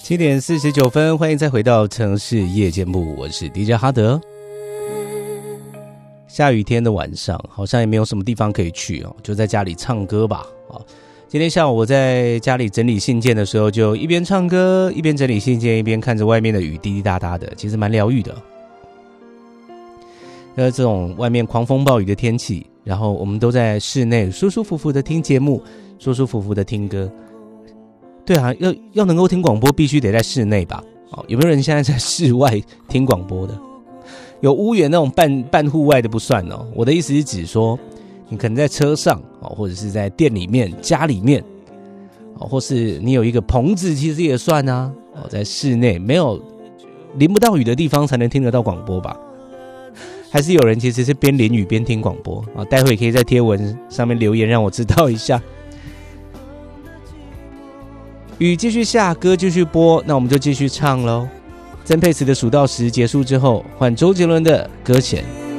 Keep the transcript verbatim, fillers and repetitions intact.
七点四十九分，欢迎再回到城市夜间部，我是 D J 哈德。下雨天的晚上，好像也没有什么地方可以去哦，就在家里唱歌吧。好，今天下午我在家里整理信件的时候，就一边唱歌，一边整理信件，一边看着外面的雨滴滴答答的，其实蛮疗愈的。呃，这种外面狂风暴雨的天气，然后我们都在室内舒舒服服的听节目，舒舒服服的听歌。对啊，要要能够听广播，必须得在室内吧？哦，有没有人现在在室外听广播的？有屋檐那种半半户外的不算哦。我的意思是指说，你可能在车上哦，或者是在店里面、家里面哦，或是你有一个棚子，其实也算啊。哦，在室内没有淋不到雨的地方，才能听得到广播吧？还是有人其实是边淋雨边听广播啊？待会可以在贴文上面留言，让我知道一下。雨继续下，歌继续播，那我们就继续唱咯。曾沛慈的数到十结束之后，换周杰伦的搁浅。